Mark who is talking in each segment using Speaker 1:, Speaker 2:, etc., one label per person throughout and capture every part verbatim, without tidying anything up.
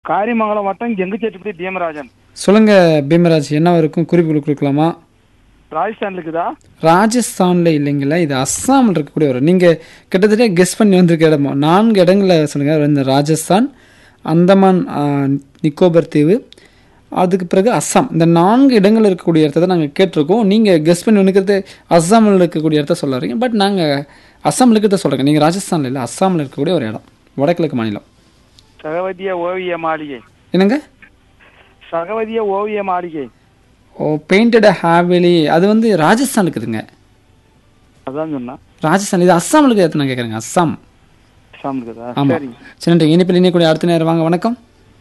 Speaker 1: காரியமங்கலம் வட்டம் கெங்குச்செட்டிப்பட்டி பீமராஜன்.
Speaker 2: சொல்லுங்க பீமராஜ், என்ன இருக்கும் குறிப்புகள் கொடுக்கலாமா?
Speaker 1: ராஜஸ்தான் இருக்குதா?
Speaker 2: ராஜஸ்தான்ல இல்லைங்களா, இது அஸ்ஸாமில் இருக்கக்கூடிய ஒரு, நீங்கள் கிட்டத்தட்ட கெஸ் பண்ணி வந்திருக்க இடமா நான்கு இடங்களை சொல்லுங்கள். இந்த ராஜஸ்தான், அந்தமான் நிக்கோபர் தீவு, அதுக்கு பிறகு அஸ்ஸாம். இந்த நான்கு இடங்கள் இருக்கக்கூடிய இடத்த தான் நாங்கள் கேட்டிருக்கோம். நீங்கள் கெஸ் பண்ணி வந்துக்கிறது அஸ்ஸாமில் இருக்கக்கூடிய இடத்த சொல்லுறீங்க. பட் நாங்கள் அஸ்ஸாமில் இருக்கிறத சொல்கிறேங்க. நீங்கள் ராஜஸ்தானில் இல்லை, அஸ்ஸாமில் இருக்கக்கூடிய ஒரு இடம், வடகிழக்கு மாநிலம்.
Speaker 1: சகவதிய ஓவிய மாளிகை.
Speaker 2: என்னங்க?
Speaker 1: சகவதிய ஓவிய மாளிகை.
Speaker 2: ஓ, பெயிண்டட் ஹேவிலி, அது வந்து ராஜஸ்தான் இருக்குதுங்க.
Speaker 1: அதான் சொன்னா
Speaker 2: ராஜஸ்தான். இது அஸ்ஸாமில் இருக்கிறத நான் கேட்குறேங்க. அஸ்ஸாம்.
Speaker 1: அஸ்ஸாம் இருக்குதா?
Speaker 2: ஆமாம். சரி, இனிப்பில் இணையக்கூடிய அடுத்த நேரம் வாங்க. வணக்கம்.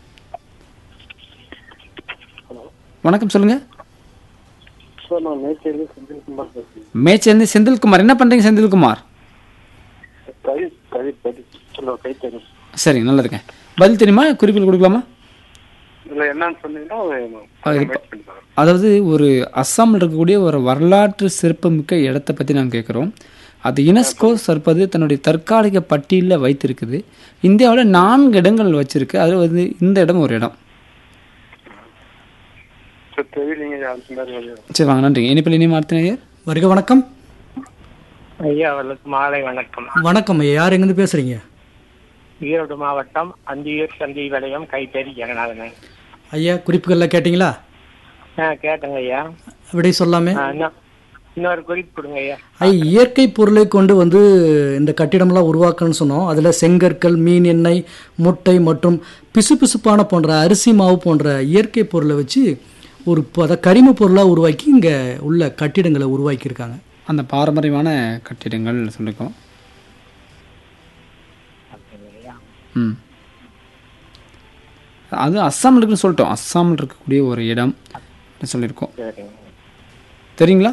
Speaker 2: வணக்கம், சொல்லுங்க. மேச்சேர்ந்து செந்தில்குமார். என்ன பண்றீங்க செந்தில்குமார்? சரி, நல்லா இருக்கேன். பதில் தெரியுமா? குறிப்புகள் கொடுக்கலாமா? அதாவது ஒரு அஸ்ஸாமில் இருக்கக்கூடிய ஒரு வரலாற்று சிறப்புமிக்க இடத்தை பற்றி நாங்கள் கேட்குறோம். அது யுனெஸ்கோ சர்ப்பது தன்னுடைய தற்காலிக பட்டியலில் வைத்திருக்குது. இந்தியாவில் நான்கு இடங்கள் வச்சிருக்கு. அது வந்து இந்த இடம் ஒரு இடம். சரி, வாங்க. நன்றி. இனிப்பில் இனி மார்த்தினேயர்
Speaker 3: வருக. வணக்கம்
Speaker 4: ஐயா. மாலை வணக்கம்.
Speaker 3: வணக்கம் ஐயா. யார் எங்கிருந்து பேசுறீங்க?
Speaker 4: ஈரோடு மாவட்டம் அந்தியூர் சந்தி வளையம் கைத்தறி ஜெகநாதன்.
Speaker 3: ஐயா, குறிப்புகள்லாம் கேட்டீங்களா?
Speaker 4: கேட்டங்க ஐயா.
Speaker 3: அப்படி சொல்லாமே
Speaker 4: இன்னொரு குறிப்பு கொடுங்க ஐயா.
Speaker 3: ஐ இயற்கை பொருளை கொண்டு வந்து இந்த கட்டிடம்லாம் உருவாக்கணும்னு சொன்னோம். அதில் செங்கற்கள், மீன் எண்ணெய், முட்டை மற்றும் பிசுபிசுப்பான போன்ற அரிசி மாவு போன்ற இயற்கை பொருளை வச்சு ஒரு பத கரிம பொருளாக உருவாக்கி இங்கே உள்ள கட்டிடங்களை உருவாக்கியிருக்காங்க.
Speaker 2: அந்த பாரம்பரியமான கட்டிடங்கள் சொல்லியிருக்கோம். ம் அது அஸ்ஸாமில் இருக்குன்னு சொல்லிட்டோம். அஸ்ஸாமில் இருக்கக்கூடிய ஒரு இடம் சொல்லியிருக்கோம். தெரியுங்களா?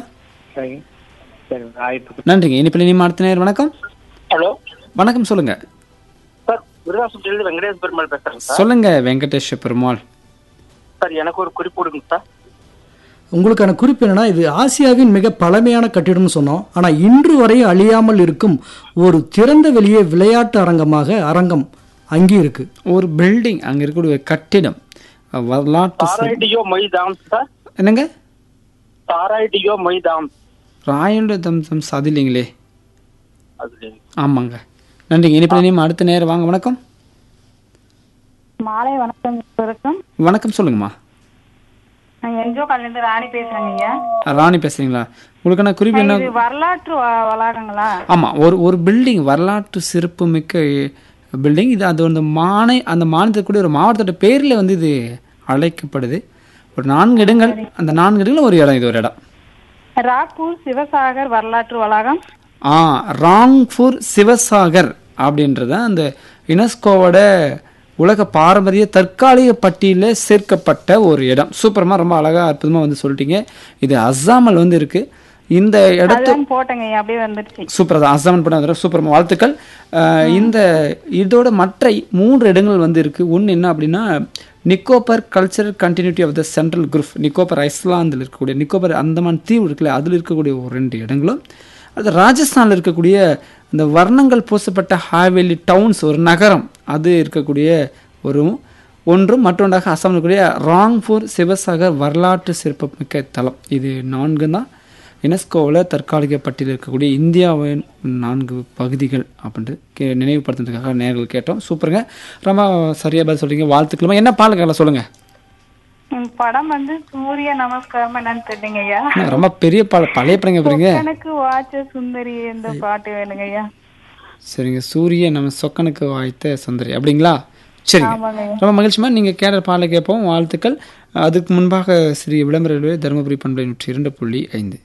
Speaker 2: நன்றிங்க. இனிப்பில் இனி அடுத்த நேரம். வணக்கம்.
Speaker 4: ஹலோ,
Speaker 2: வணக்கம், சொல்லுங்க.
Speaker 4: சார், விருதாசலத்திலிருந்து வெங்கடேஷ் பெருமாள் பேசுறேன் சார்.
Speaker 2: சொல்லுங்க வெங்கடேஷ் பெருமாள்.
Speaker 4: சார், எனக்கு ஒரு குறிப்பு கொடுங்க சார்.
Speaker 3: உங்களுக்கான குறிப்பு என்னன்னா, இது ஆசியாவின் மிக பழமையான கட்டிடம்னு சொன்னோம். ஆனால் இன்று வரை அழியாமல் இருக்கும் ஒரு திறந்த வெளியே விளையாட்டு அரங்கமாக அரங்கம் அங்கே இருக்கு. ஒரு பில்டிங், அங்கே இருக்கக்கூடிய கட்டிடம் வரலாற்று
Speaker 4: மைதாம் சார்.
Speaker 2: என்னங்க?
Speaker 4: தாராய்டியோ மைதாம்.
Speaker 2: ராயல் தம்சம் அது இல்லைங்களே. ஆமாங்க. நன்றிங்க. இனிப்பில் அடுத்த நேரம் வாங்க. வணக்கம்.
Speaker 5: மாலை வணக்கம்.
Speaker 2: வணக்கம், சொல்லுங்கம்மா.
Speaker 5: என்ஜோ காலேஜ்ல ராணி பேசுறேங்க.
Speaker 2: ராணி பேசுறீங்களா? உங்களுக்கான குறிப்பு என்ன?
Speaker 5: வரலாற்று வளாகங்களா?
Speaker 2: ஆமா, ஒரு ஒரு பில்டிங், வரலாற்று சிறப்பு மிக்க பில்டிங் இது. அது வந்து மானை அந்த மாநிலத்துக்கு கூட ஒரு மாவட்டத்தோட பேர்ல வந்து இது அழைக்கப்படுது. ஒரு நான்கு இடங்கள், அந்த நான்கு இடங்கள் ஒரு இடம், இது ஒரு இடம்.
Speaker 5: ராக்பூர் சிவசாகர் வரலாற்று வளாகம்.
Speaker 2: ஆ ராங்பூர் சிவசாகர் அப்படின்றத அந்த யுனெஸ்கோவோட உலக பாரம்பரிய தற்காலிக பட்டியலில் சேர்க்கப்பட்ட ஒரு இடம். சூப்பரமா, ரொம்ப அழகா அற்புதமா வந்து சொல்லிட்டீங்க. இது அஸ்ஸாமில் வந்து இருக்கு. இந்த இடத்து
Speaker 5: போட்டங்க அப்படியே வந்துருச்சு.
Speaker 2: சூப்பர் தான். அஸ்ஸாம் போட்ட சூப்பர்மா, வாழ்த்துக்கள். இந்த இதோட மற்ற மூன்று இடங்கள் வந்து இருக்கு. ஒன்று என்ன அப்படின்னா, Nicobar cultural continuity of the central group. Nicobar ஐஸ்லாந்தில் இருக்கக்கூடிய நிக்கோபர் அந்தமான் தீவு இருக்குல்ல, அதில் இருக்கக்கூடிய ஒரு ரெண்டு இடங்களும். அது ராஜஸ்தானில் இருக்கக்கூடிய இந்த வர்ணங்கள் பூசப்பட்ட ஹாவேலி டவுன்ஸ், ஒரு நகரம், அது இருக்கக்கூடிய ஒரு ஒன்றும். மற்றொன்றாக அஸ்ஸாமில் இருக்கக்கூடிய ராங்பூர் சிவசாகர் வரலாற்று சிறப்புமிக்க தலம். இது நான்கு தான் யுனெஸ்கோவில் தற்காலிக பட்டியலில் இருக்கக்கூடிய இந்தியாவின் நான்கு பகுதிகள் அப்படின்ட்டு நினைவுபடுத்துறதுக்காக நேர்கள் கேட்டோம். சூப்பருங்க, ரொம்ப சரியா பதில் சொல்றீங்க. வாழ்த்துக்களுமா. என்ன பாடல்களை சொல்லுங்க.
Speaker 5: படம் வந்து சூரிய நமஸ்காரம் என்னன்னு தெரியுங்க ஐயா.
Speaker 2: ரொம்ப பெரிய பாட பழைய படங்க பாருங்க.
Speaker 5: எனக்கு வாச்ச சுந்தரி இந்த பாட்டு வேணுங்க ஐயா.
Speaker 2: சரிங்க, சூரிய நம்ம சொக்கனுக்கு வாய்த்த சுந்தரி அப்படிங்களா? சரிங்க, ரொம்ப மகிழ்ச்சிமா. நீங்க கேட்ட பாடலை கேட்போம். வாழ்த்துக்கள். அதுக்கு முன்பாக ஸ்ரீ விளம்பர தருமபுரி பண்பலை நூற்றி இரண்டு புள்ளி ஐந்து.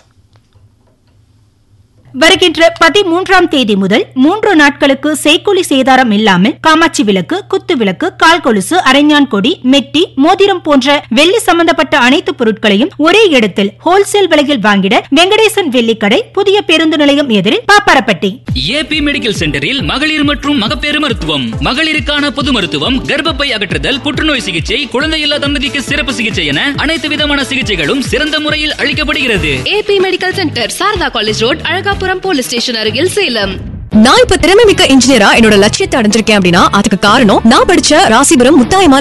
Speaker 6: வருகின்ற பதிமூன்றாம் தேதி முதல் மூன்று நாட்களுக்கு செய்கூலி சேதாரம் இல்லாமல் காமாட்சி விளக்கு, குத்து விளக்கு, கால் கொலுசு, அரைஞான் கொடி, மெட்டி, மோதிரம் போன்ற வெள்ளி சம்பந்தப்பட்ட அனைத்து பொருட்களையும் ஒரே இடத்தில் ஹோல்சேல் விலையில் வாங்கிட வெங்கடேசன் வெள்ளிக்கடை, புதிய பேருந்து நிலையம் எதிரில் பாப்பாரப்பட்டி.
Speaker 7: ஏபி மெடிக்கல் சென்டரில் மகளிர் மற்றும் மகப்பேறு மருத்துவம், மகளிருக்கான பொது மருத்துவம், கர்ப்பப்பை அகற்றுதல், புற்றுநோய் சிகிச்சை, குழந்தையில்லா தம்பதிக்கு சிறப்பு சிகிச்சை என அனைத்து விதமான சிகிச்சைகளும் சிறந்த முறையில் அளிக்கப்படுகிறது.
Speaker 8: AB medical centre, Saradha college road, அழகா போலீஸ் ஸ்டேஷன் அருகில், சேலம். நான் இப்ப திறமை மிக்க இன்ஜினியரா என்னோட லட்சியத்தை அடைஞ்சிருக்கேன் அப்படின்னா அதுக்கு காரணம் நான் படிச்ச ராசிபுரம் முத்தாயம்மாள்